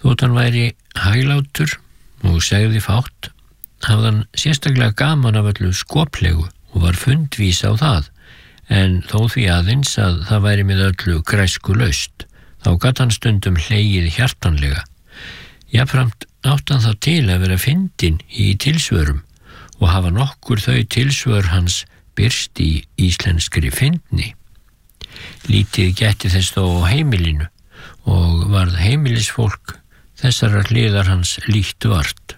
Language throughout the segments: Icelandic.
Þótt hann væri hæglátur og segði fátt, hafði hann sérstaklega gaman af öllu skoplegu og var fundvís á það, en þó því aðeins að það væri með öllu græskulaust. Þá gat hann stundum hlegið hjartanlega. Jafnframt átti hann það til að vera fyndinn í tilsvörum og hafa nokkur þau tilsvör hans birst í íslenskri fyndni. Lítið gætti þess þó á heimilinu og varð heimilisfólk þessarar hliðar hans lítt vart.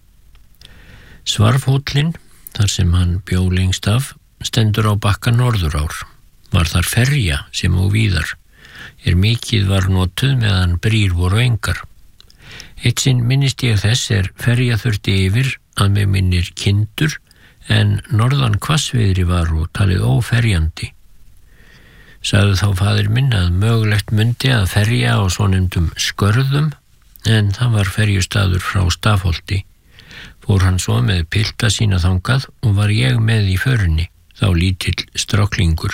Svarfhóllinn, þar sem hann bjó lengst af, stendur á bakka Norðurár. Var þar ferja sem og víðar, mikið var notuð meðan brýr voru engar. Eitt sinn minnist ég þess ferja þurfti yfir að mig minnir Kindur, en norðan hvassviðri var og talið óferjandi. Sagði þá faðir minn að mögulegt mundi að ferja á svonefndum skörðum, en það var ferjustaður frá Stafholti. Fór hann svo með pilta sína þangað og var ég með í förinni, þá lítill stráklingur.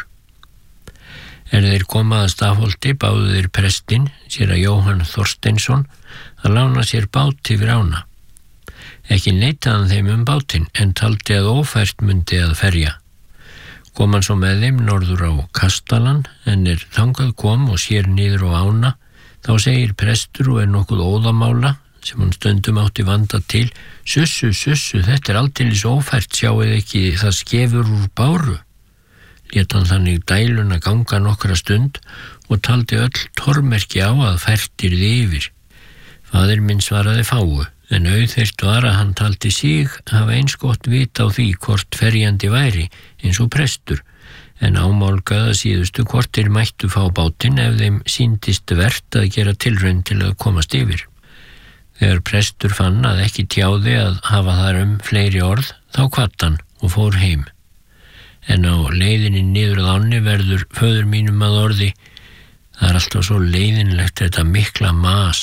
Þeir koma að Stafholti báðu þeir prestinn, séra Jóhann Þorsteinsson, að lána sér bát yfir ána. Ekki neitaði hann þeim bátinn, en taldi að ófært mundi að ferja. Kom hann svo með þeim norður á Kastalan, en þangað kom og sér niður á ána, þá segir prestur og nokkuð óðamála, sem hann stundum átti vanda til, sussu, þetta aldeilis ófært, sjáið ekki það skefur úr báru. Lét hann þannig dæluna ganga nokkra stund og taldi öll tormerki á að fært yrði yfir. Faðir minn svaraði fáu, en auðheyrt var að hann taldi sig hafa eins gott vit á því hvort ferjandi væri eins og prestur, en ámálgaði að síðustu hvort þeir mættu fá bátinn ef þeim sýndist vert að gera tilraun til að komast yfir. Þegar prestur fann að ekki tjáði að hafa þar fleiri orð, þá kvatt hann og fór heim. En á leiðinni niður að ánni verður föður mínum að orði, það alltaf svo leiðinlegt þetta mikla mas.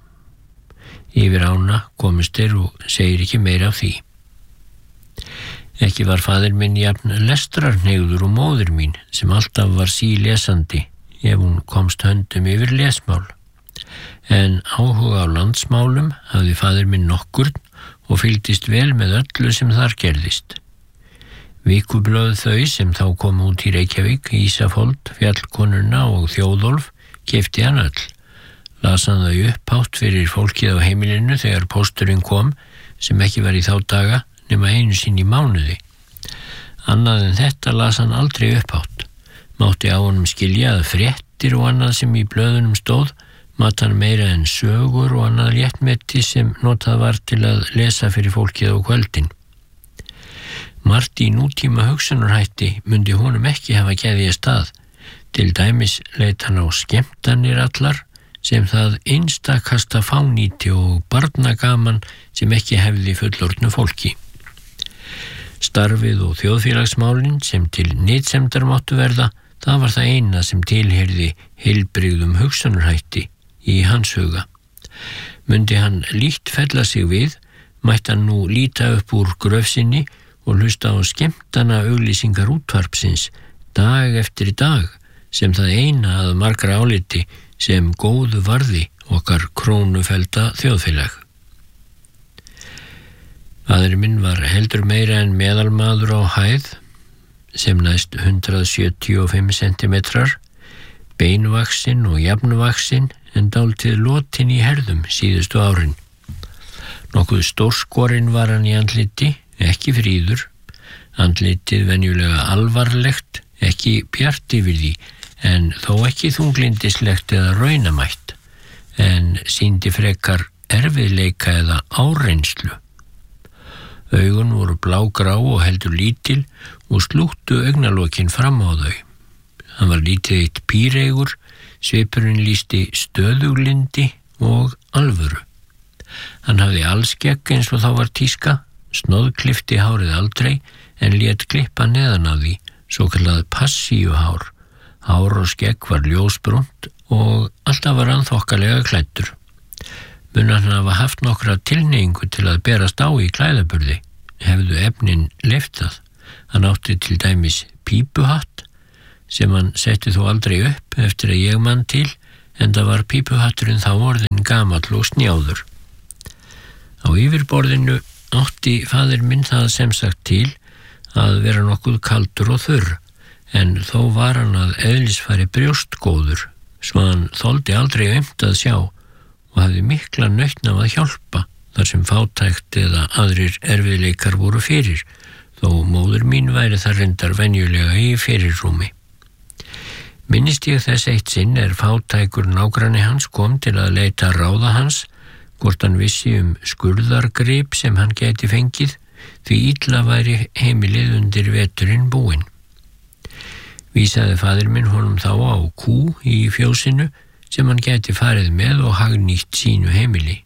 Yfir ána komist þeir og segir ekki meira af því. Ekki var faðir minn jafn lestrarhneigður og móðir mín, sem alltaf var sílesandi, ef hún komst höndum yfir lesmál. En áhuga á landsmálum hafði faðir minn nokkurn og fylgdist vel með öllu sem þar gerðist. Vikublöð þau sem þá kom út í Reykjavík, Ísafold, Fjallkonuna og Þjóðólf, keypti hann öll. Las hann þau upphátt fyrir fólkið á heimilinu þegar pósturinn kom, sem ekki var í þá daga nema einu sinni í mánuði. Annað en þetta las hann aldrei upphátt. Mátti á honum skilja að fréttir og annað sem í blöðunum stóð, mat hann meira en sögur og annað léttmeti sem notað var til að lesa fyrir fólkið á kvöldin. Margt í nútíma hugsunarhætti mundi honum ekki hafa geðið stað. Til dæmis leit hann á skemmtanir allar, sem það einstakasta fánýti og barnagaman sem ekki hefði fullorðnu fólki. Starfið og þjóðfélagsmálin sem til nytsemdar máttu verða, það var það eina sem tilheyrði heilbrigðum hugsunarhætti í hans huga. Mundi hann lítt fella sig við, mætti hann nú líta upp úr gröf sinni og hlusta á skemmtana auglýsingar útvarpsins dag eftir dag, sem það eina að margra áliti sem góðu varði okkar krónufelda þjóðfélag. Faðir minn var heldur meira en meðalmaður á hæð, sem næst 175 centimetrar, beinvaxinn og jafnvaxinn, en dálítið lotin í herðum síðustu árin. Nokkuð stórskorinn var hann í andliti, ekki fríður, andlitið venjulega alvarlegt, ekki bjart yfir því, en þó ekki þunglindislegt eða raunamætt, en sýndi frekar erfiðleika eða áreynslu. Augun voru blágrá og heldur lítil og slúttu augnalokin fram á þau. Hann var lítið eitt píreygur, svipurinn lýsti stöðuglindi og alvöru. Hann hafði alskegg eins og þá var tíska, snóðklifti hárið aldrei, en lét klippa neðan á því, svokallað passíuhár. Hár og skegg var ljósbrúnt og alltaf var hann þokkalega klæddur. Mun hann hafa haft nokkra tilhneigingu til að berast á í klæðaburði, hefðu efnin leyft það. Hann átti til dæmis pípuhatt, sem hann setti þó aldrei upp eftir að ég man til, en það var pípuhatturinn þá orðinn gamall og snjáður. Á yfirborðinu átti faðir minn það sem sagt til að vera nokkuð kaldur og þurr, en þó var hann að eðlisfæri brjóstgóður, svo hann þoldi aldrei aumt að sjá og hafði mikla nautn af að hjálpa þar sem fátækt eða aðrir erfiðleikar voru fyrir, þó móður mín væri þar reyndar venjulega í fyrirrúmi. Minnist ég þess eitt sinn fátækur nágranni hans kom til að leita ráða hans, hvort hann vissi skurðargrip sem hann gæti fengið, því illa væri heimilið undir veturinn búinn. Vísaði faðir minn honum þá á kú í fjósinu sem hann gæti farið með og hagnýtt sínu heimili.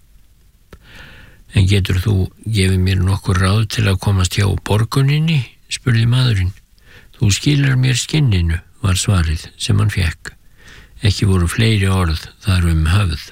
En getur þú gefið mér nokkur ráð til að komast hjá borguninni, spurði maðurinn. Þú skilar mér skinninu, var svarið sem hann fékk. Ekki voru fleiri orð þar höfð.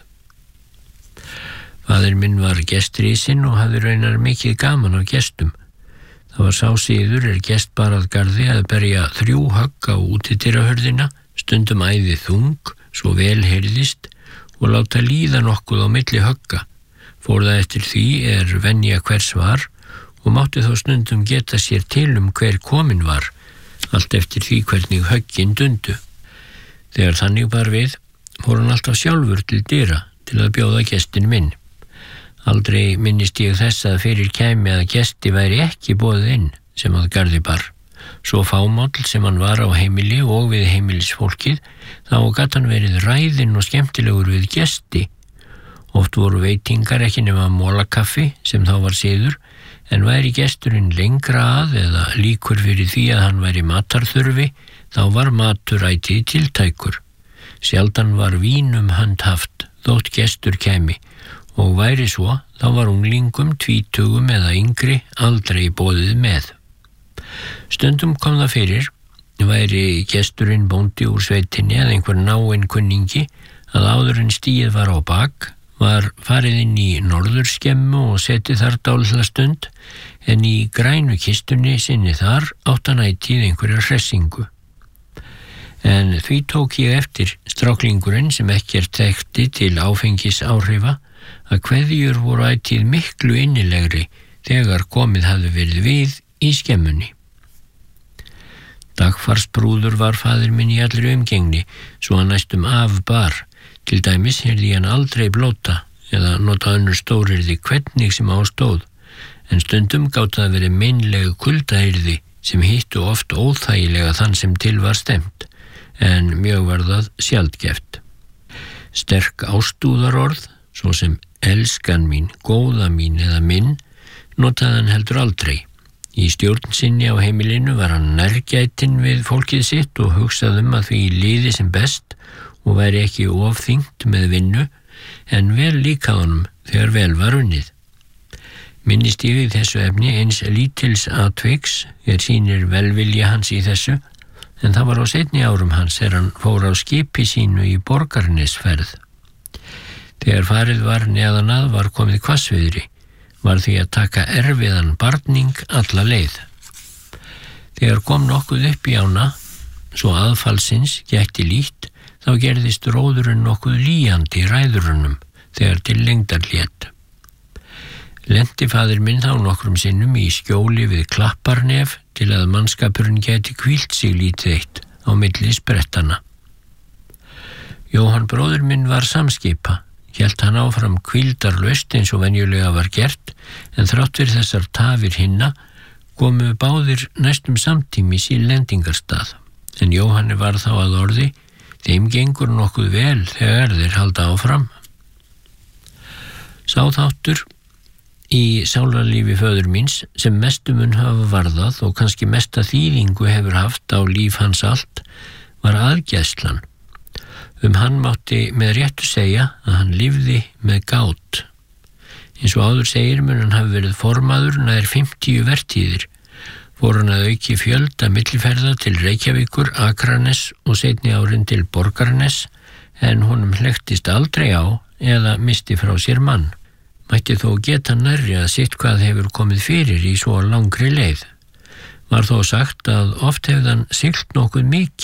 Faðir minn var gestrisinn og hafði raunar mikið gaman af gestum. Það var sá siður gest bar að garði að berja 3 högg á útidyrahurðina, stundum æði þung, svo vel heyrðist, og láta líða nokkuð á milli högga. Fór það eftir því venja hvers var og mátti þó stundum geta sér til hver komin var, allt eftir því hvernig höggin dundu. Þegar þannig bar við, fór hann alltaf sjálfur til dyra til að bjóða gestin minn. Aldrei minnist ég þess að fyrir kæmi að gesti væri ekki boðið inn sem að garði bar. Svo fámáll sem hann var á heimili og við heimilisfólkið, þá gat hann verið ræðinn og skemmtilegur við gesti. Oft voru veitingar ekki nema molakaffi sem þá var siður, en væri gesturinn lengra að eða líkur fyrir því að hann væri matarþurfi, þá var matur ætíð tiltækur. Sjaldan var vín handhaft þótt gestur kæmi, og væri svo, þá var unglingum, tvítugum eða yngri aldrei boðið með. Stundum kom það fyrir, væri gesturinn bóndi úr sveitinni eða einhver náinn kunningi, að áður en stigið var á bak, var farið inn í norðurskemmu og setið þar dálitla stund, en í grænu kistunni sinni þar átt hann ætíð einhverja hressingu. En því tók ég eftir stráklingurinn sem ekkert þekkti til áfengis áhrifa, að kveðjur voru ætíð miklu innilegri þegar komið hafði verið við í skemmunni. Dagfarsbrúður var faðir minn í allri umgengni, svo hann næstum afbar. Til dæmis heyrði hann aldrei blóta eða nota önnur stóryrði hvernig sem á stóð, en stundum gátt það verið meinleg kuldayrði sem hittu oft óþægilega þann sem til var stemt, en mjög var það sjaldgæft. Sterk ástúðarorð, svo sem elskan mín, góða mín eða minn, notaði hann heldur aldrei. Í stjórn sinni á heimilinu var hann nærgætinn við fólkið sitt og hugsaði að því liði sem best og væri ekki ofþyngt með vinnu, en vel líka honum þegar vel var unnið. Minnist ég í þessu efni eins lítils atviks sýnir velvilja hans í þessu, en það var á seinni árum hans þegar hann fór á skipi sínu í Borgarnesferð. Þegar farið var neðan að var komið hvassviðri, var því að taka erfiðan barning alla leið. Þegar kom nokkuð upp í ána, svo aðfallsins gætti lít, þá gerðist róðurinn nokkuð líjandi í ræðurunum þegar til lengdar lét. Lenti faðir minn þá nokkrum sinnum í skjóli við Klapparnef til að mannskapurinn gæti hvílt sig lítið eitt á milli sprettana. Jóhann bróðir minn var samskipa, hélt hann áfram hvíldarlaust eins og venjulega var gert, en þrátt fyrir þessar tafir hinna komu báðir næstum samtímis í lendingarstað, en Jóhanni var þá að orði, þeim gengur nokkuð vel þegar þeir halda áfram. Sá þáttur í sálarlífi föður míns sem mestu mun hafa varðað og kannski mesta þýðingu hefur haft á líf hans allt var aðgæslan. Hann mátti með réttu segja að hann lifði með gát. Eins og áður segir mun hann hafi verið formaður nær 50 vertíðir. Fór hann að auki fjölda milliferða til Reykjavíkur, Akranes og seinni árin til Borgarnes, en honum hlektist aldrei á eða misti frá sér mann. Mætti þó geta nærri að sitt hvað hefur komið fyrir í svo langri leið. Var þó sagt að oft hefði hann siglt nokkuð mikið,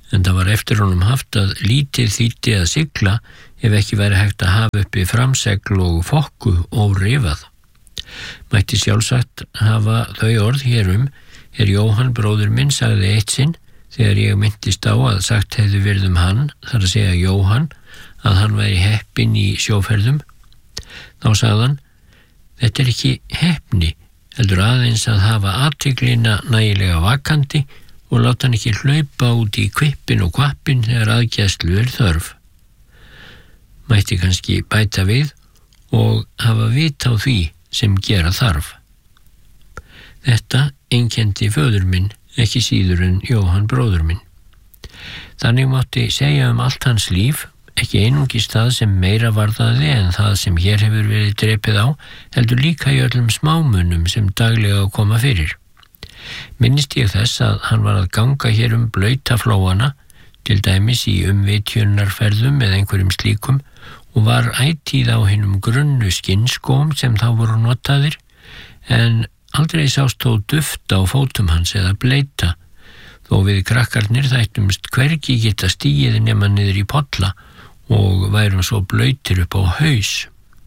en það var eftir honum haft að lítið þýddi að sigla ef ekki væri hægt að hafa uppi framsegl og fokku órifað. Mætti sjálfsagt hafa þau orð hérum Jóhann bróðir minn sagði eitt sinn þegar ég minntist á að sagt hefði verið hann, þar að segja Jóhann, að hann væri heppinn í sjóferðum. Þá sagði hann, þetta ekki heppni, heldur aðeins að hafa athyglina nægilega vakandi og láta hann ekki hlaupa út í kvippin og kvappin þegar aðgæslu þörf. Mætti kannski bæta við og hafa vit á því sem gera þarf. Þetta einkenndi föður minn, ekki síður en Jóhann bróður minn. Þannig mátti segja allt hans líf, ekki einungis það sem meira varðaði en það sem hér hefur verið drepið á, heldur líka í öllum smámunum sem daglega koma fyrir. Minnist ég þess að hann var að ganga hér blauta flóana, til dæmis í vitjunarferðum eða einhverjum slíkum, og var ætíð á hinum grunnu skinnskóm sem þá voru notaðir, en aldrei sást þó duft á fótum hans eða bleita, þó við krakkarnir þættumst hvergi geta stigið nema niður í polla og værum svo blautir upp á haus.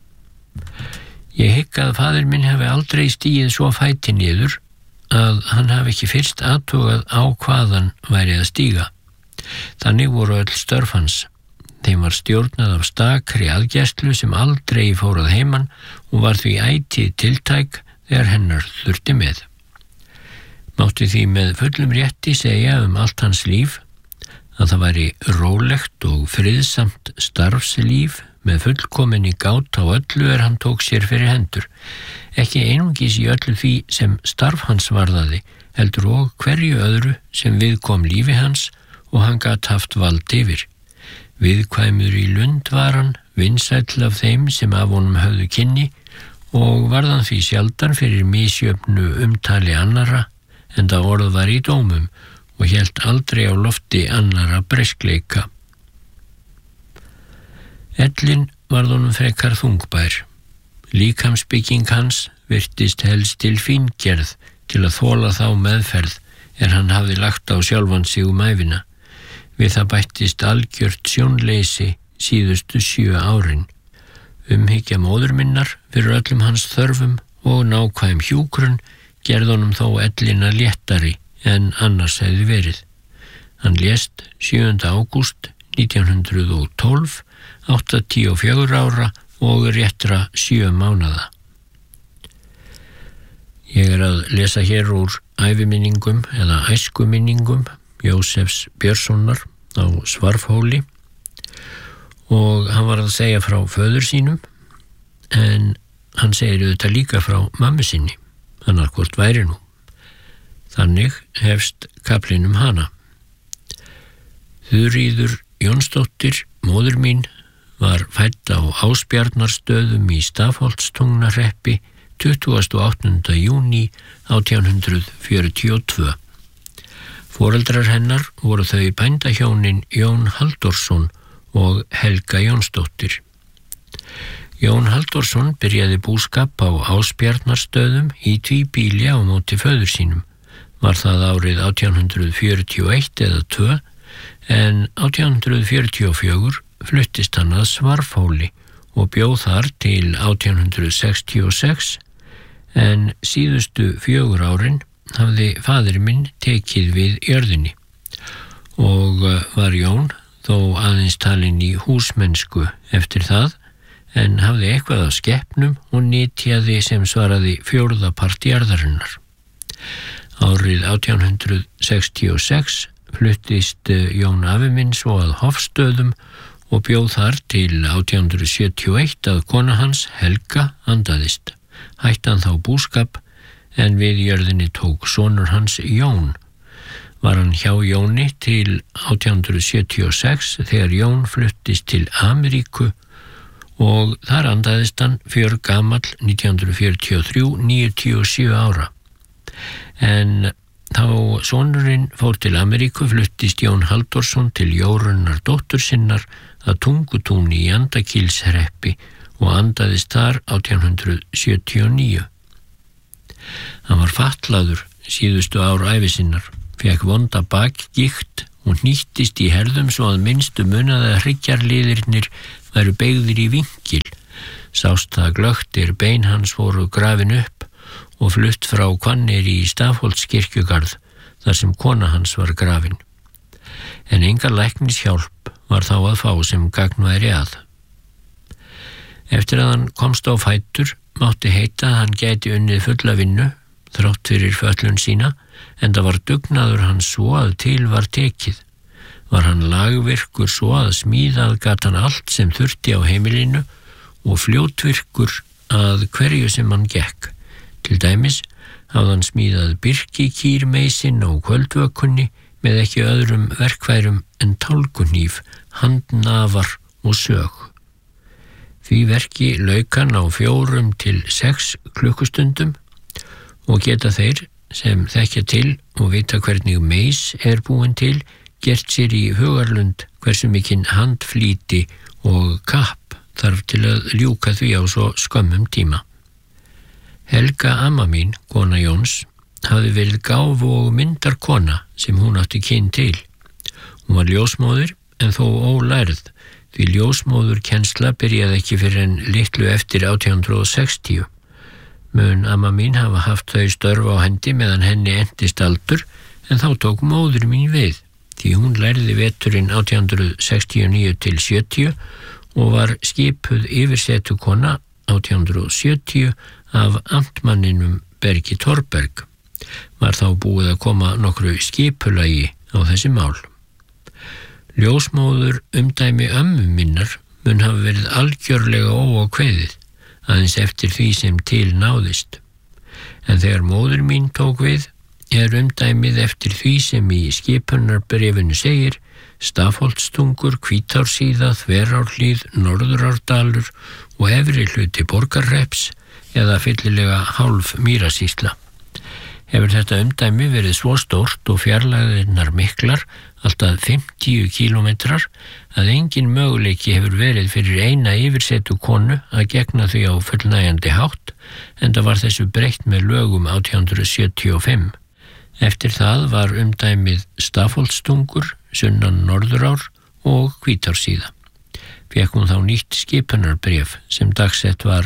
Ég hygg að faðir minn hafi aldrei stigið svo fæti niður að hann hafi ekki fyrst athugað á hvaðan væri að stíga. Þannig voru öll störf hans. Þeim var stjórnað af stakri aðgæslu sem aldrei fór að heiman og var því ætíð tiltæk þegar hennar þurfti með. Mátti því með fullum rétti segja allt hans líf að það væri rólegt og friðsamt starfslíf með fullkominni gát á öllu hann tók sér fyrir hendur, ekki einungis í öllu því sem starf hans varðaði, heldur og hverju öðru sem viðkom lífi hans og hann gat haft vald yfir. Viðkvæmur í lund var hann, vinsæll af þeim sem af honum höfðu kynni og varðan því sjaldan fyrir misjöfnu umtali annarra, enda orð var í dómum og hélt aldrei á lofti annarra breyskleika. Ellin varð honum frekar þungbær. Líkamsbygging hans virtist helst til fíngerð til að þola þá meðferð hann hafði lagt á sjálfan sig ævina. Við það bættist algjört sjónleysi síðustu 7 árin. Umhyggja móður minnar fyrir öllum hans þörfum og nákvæm hjúkrun gerði honum þó ellina léttari en annars hefði verið. Hann lést 7. ágúst 1912, 84 ára og réttra 7 mánaða. Ég að lesa hér úr æviminningum eða æskuminningum Jósefs Björnssonar á Svarfhóli og hann var að segja frá föður sínum, en hann segir auðvitað líka frá mömmu sinni, annarkvort væri nú. Þannig hefst kaflinn hana. Þuríður Jónsdóttir, móður mín, var fædd á Ásbjarnarstöðum í Stafholtstungnahreppi 28. júní 1842. Foreldrar hennar voru þau bændahjónin Jón Halldórsson og Helga Jónsdóttir. Jón Halldórsson byrjaði búskap á Ásbjarnarstöðum í tvíbýli á móti föður sínum. Var það árið 1841 eða 2, en 1844 fluttist hann að Svarfhóli og bjó þar til 1866, en síðustu 4 árin hafði faðir minn tekið við jörðinni og var Jón þó aðeins talinn í húsmennsku eftir það, en hafði eitthvað af skepnum og nytjaði sem svaraði 4. part jarðarinnar. Árið 1866 fluttist Jón afi minn svo að Hofstöðum og bjóð þar til 1871 að kona hans Helga andaðist. Hætti hann þá búskap, en við jörðinni tók sonur hans Jón. Var hann hjá Jóni til 1876 þegar Jón fluttist til Ameríku og þar andaðist hann fjörgamall 1943, 97 ára. En þá sonurinn fór til Ameríku fluttist Jón Halldórsson til Jórunnar dóttur sinnar að Tungutúni í Andakílshreppi og andaðist þar 1879. Hann var fatlaður síðustu ár ævi sinnar, fékk vonda bakgigt Hún hnýttist í herðum svo að minnstu munaði að hryggjarliðirnir væru beygðir í vinkil. Sást það glöggt bein hans voru grafin upp og flutt frá Hvanneyri í Stafholtskirkjugarð þar sem kona hans var grafin. En enga læknishjálp var þá að fá sem gagn væri að. Eftir að hann komst á fætur mátti heita að hann gæti unnið fulla vinnu þrátt fyrir fötlun sína, enda var dugnaður hans svo að til var tekið. Var hann lagvirkur svo að smíðað gat hann allt sem þurfti á heimilinu og fljótvirkur að hverju sem hann gekk. Til dæmis hafði hann smíðað birkikýrmeisin á kvöldvökunni með ekki öðrum verkfærum en tálkunhníf, handnafar og sög. Því verki lauk hann á 4 til 6 klukkustundum og geta þeir sem þekkja til og vita hvernig meis búin til gert sér í hugarlund hversu mikinn handflýti og kapp þarf til að ljúka því á svo skömmum tíma. Helga amma mín, kona Jóns, hafði verið gáfu og myndarkona sem hún átti kyn til. Hún var ljósmóðir en þó ólærð, því ljósmóðurkennsla byrjaði ekki fyrir en litlu eftir 1860. Mun amma mín hafa haft þau störf á hendi meðan henni entist aldur, en þá tók móðir mín við, því hún lærði veturinn 1869 til 70 og var skipuð yfirsetukona 1870 af amtmanninum Bergi Thorberg. Var þá búið að koma nokkru skipulagi á þessi mál. Ljósmóður umdæmi ömmu minnar mun hafa verið algjörlega óákveðið, aðeins eftir því sem til náðist. En þegar móðir mín tók við, umdæmið eftir því sem í skipunarbréfinu segir: Stafholtstungur, Hvítársíða, Þverárhlíð, Norðurárdalur og efri hluti Borgarhrepps eða fyllilega hálf Mýrasýsla. Hefur þetta umdæmi verið svo stórt og fjarlægðirnar miklar, alltaf 50 kílómetrar, að engin möguleiki hefur verið fyrir eina yfirsetu konu að gegna því á fullnægjandi hátt, enda var þessu breytt með lögum 1875. Eftir það var umdæmið Stafholtstungur, sunnan Norðurár og Hvítársíða. Fékk hún þá nýtt skipunarbréf sem dagsett var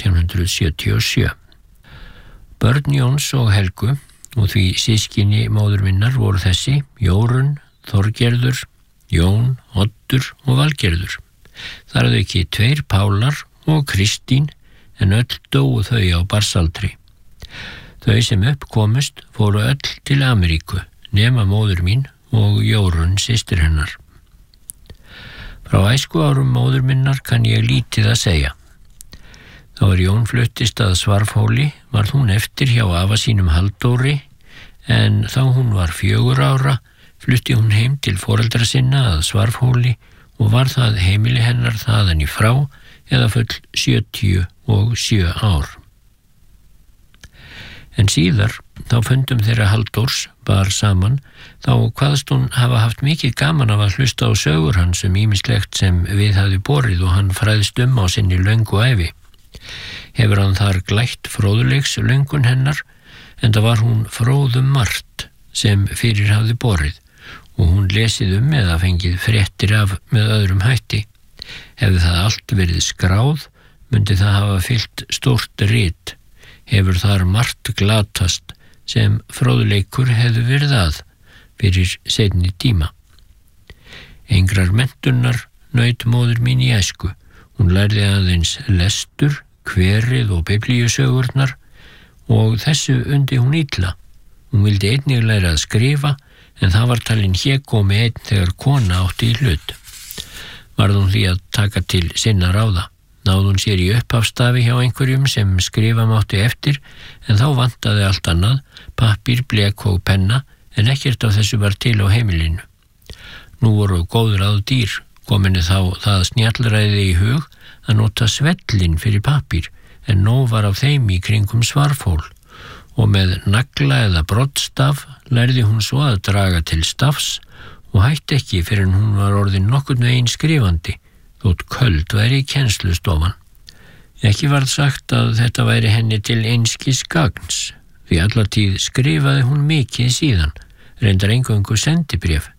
1877. Börn Jóns og Helgu og því systkini móður minnar voru þessi: Jórunn, Þorgerður, Jón, Oddur og Valgerður. Þar að auki 2 Pálar og Kristín, en öll dóu þau á barsaldri. Þau sem uppkomust fóru öll til Ameríku, nema móður mín og Jórunn systir hennar. Frá æskuárum móður minnar kann ég lítið að segja. Þá Jón fluttist að Svarfhóli varð hún eftir hjá afa sínum Halldóri, en þá hún var 4 ára flutti hún heim til foreldra sinna að Svarfhóli og var það heimili hennar þaðan í frá eða full 77 ár. En síðar, þá fundum þeirra Halldórs bar saman, þá kvaðst hún hafa haft mikið gaman af að hlusta á sögur hans ýmislegt sem við hafði borið og hann fræðst á sinni löngu ævi. Hefur hann þar glætt fróðuleiks löngun hennar, enda var hún fróðum margt sem fyrir hafði borið og hún lesið eða fengið fréttir af með öðrum hætti. Hefði það allt verið skráð, myndi það hafa fyllt stórt rit. Hefur þar margt glatast sem fróðleikur hefði verið að fyrir seinni tíma. Engrar menntunar naut móður mín í æsku. Hún lærði aðeins lestur, kverið og biblíusögurnar og þessu undi hún illa. Hún vildi einnig læra að skrifa, en það var talin hégómi einn þegar kona átti í hlut. Varð hún því að taka til sinna ráða. Náði hún sér í upphafstafi hjá einhverjum sem skrifa mátti eftir, en þá vantaði allt annað, pappír, blek og penna, en ekkert af þessu var til á heimilinu. Nú voru góð ráð dýr, kominni þá það snjallræði í hug að nota svellin fyrir pappír, en nóg var af þeim í kringum Svarfhól, og með nagla eða broddstaf lærði hún svo að draga til stafs og hætti ekki fyrir en hún var orðin nokkurn veginn skrifandi, þótt köld væri í kennslustofan. Ekki varð sagt að þetta væri henni til einskis gagns, því allatíð skrifaði hún mikið síðan, reyndar eingöngu sendibréf,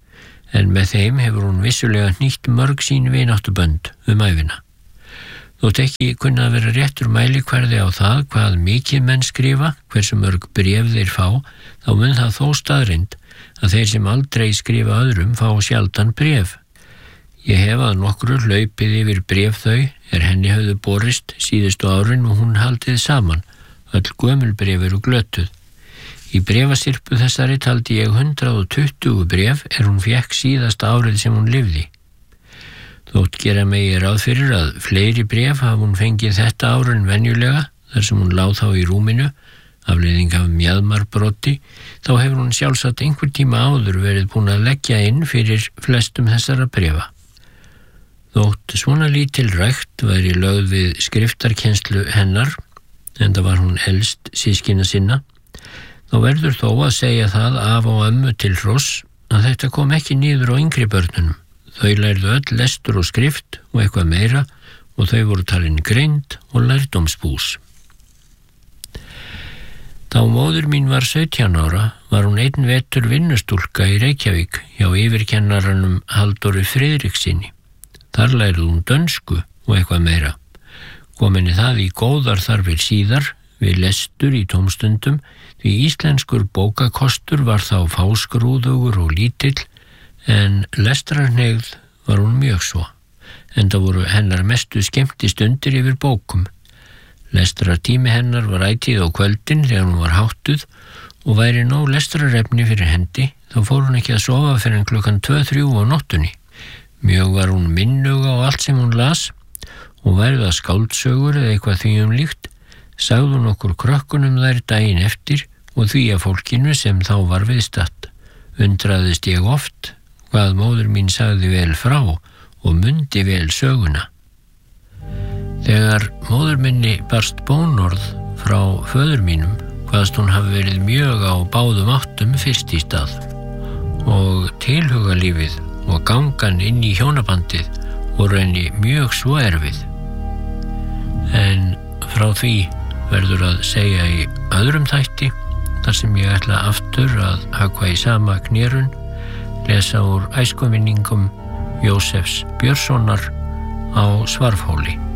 en með þeim hefur hún vissulega hnýtt mörg sín vináttubönd ævina. Þótt ekki kunna að vera réttur mælikvarði á það hvað mikið menn skrifa, hversu mörg bréf þeir fá, þá mun það þó staðreynd að þeir sem aldrei skrifa öðrum fá sjaldan bréf. Ég hef að nokkru hlaupið yfir bréf þau henni höfðu borist síðustu árin og hún haldið saman, öll gömul bréf eru glötuð. Í bréfasirpu þessari taldi ég 120 bréf hún fékk síðasta árið sem hún lifði. Þótt gera megi ráð fyrir að fleiri bréf hafi hún fengið þetta ár en venjulega, þar sem hún lá þá í rúminu, afleiðing af mjaðmarbroddi, þá hefur hún sjálfsagt einhver tíma áður verið búin að leggja inn fyrir flestum þessara bréfa. Þótt svona lítil rækt væri lögð við skriftarkennslu hennar, enda var hún elst systkina sinna, þá verður þó að segja það af og ömmu til hross að þetta kom ekki niður á yngri börnunum. Þau lærðu öll lestur og skrift og eitthvað meira og þau voru talin greind og lærdómsbús. Þá móðir mín var 17 ára var hún einn vetur vinnustúlka í Reykjavík hjá yfirkennaranum Halldóri Friðrikssyni. Þar lærði hún dönsku og eitthvað meira. Kom henni það í góðar þarfir síðar við lestur í tómstundum því íslenskur bókakostur var þá fáskrúðugur og lítill en lestrarhneigð var hún mjög svo, enda voru hennar mestu skemmtistundir yfir bókum. Lestrartími hennar var ætíð á kvöldin þegar hún var háttuð og væri nóg lestrarefni fyrir hendi, þá fór hún ekki að sofa fyrir klukkan 2-3 á nóttunni. Mjög var hún minnuga á allt sem hún las og værið að skáldsögur eða eitthvað því líkt, sagði hún okkur krökkunum þær daginn eftir og því að fólkinu sem þá var viðstatt. Undraðist ég oft hvað móðir mín sagði vel frá og mundi vel söguna. Þegar móður minni barst bónorð frá föður mínum hvaðst hún hafi verið mjög á báðum áttum fyrst í stað og tilhugalífið og gangan inn í hjónabandið voru henni mjög svo erfið. En frá því verður að segja í öðrum þætti þar sem ég ætla aftur að höggva í sama knérun, lesa úr æskuminningum Jósefs Björnssonar á Svarfhóli.